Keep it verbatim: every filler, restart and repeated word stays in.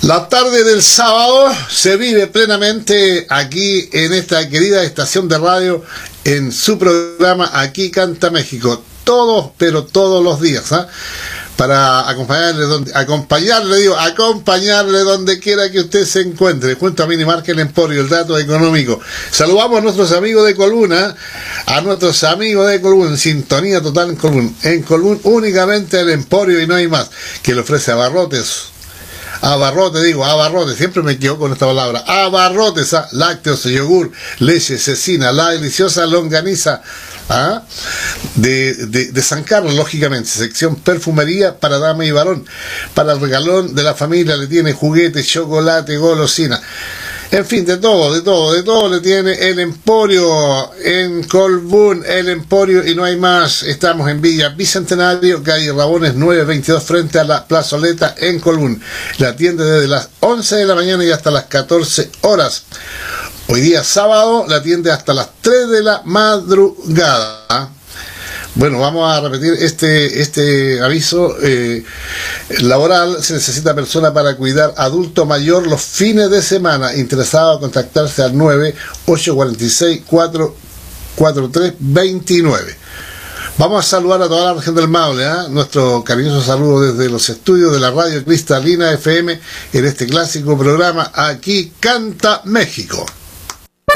La tarde del sábado se vive plenamente aquí en esta querida estación de radio, en su programa Aquí Canta México, todos, pero todos los días, ¿eh? Para acompañarle donde, acompañarle, digo, acompañarle donde quiera que usted se encuentre, junto a Minimarket El Emporio, el dato económico. Saludamos a nuestros amigos de Colbún, ¿eh? a nuestros amigos de Colbún, sintonía total en Colbún. En Colbún únicamente El Emporio y no hay más, que le ofrece abarrotes. Abarrote, digo, abarrote, siempre me equivoco con esta palabra. Abarrotes, ¿ah? Lácteos, yogur, leche, cecina, la deliciosa longaniza, ¿ah? de, de, de San Carlos, lógicamente. Sección perfumería para dama y varón. Para el regalón de la familia le tiene juguetes, chocolate, golosina. En fin, de todo, de todo, de todo le tiene El Emporio en Colbún, El Emporio y no hay más. Estamos en Villa Bicentenario, calle Rabones nueve veintidós, frente a la plazoleta en Colbún. La atiende desde las once de la mañana y hasta las catorce horas. Hoy día sábado la atiende hasta las tres de la madrugada. Bueno, vamos a repetir este este aviso eh, laboral. Se necesita persona para cuidar adulto mayor los fines de semana. Interesado a contactarse al nueve ocho cuatro seis cuatro cuatro tres dos nueve. Vamos a saludar a toda la región del Maule, ¿eh? Nuestro cariñoso saludo desde los estudios de la radio Cristalina F M en este clásico programa Aquí Canta México.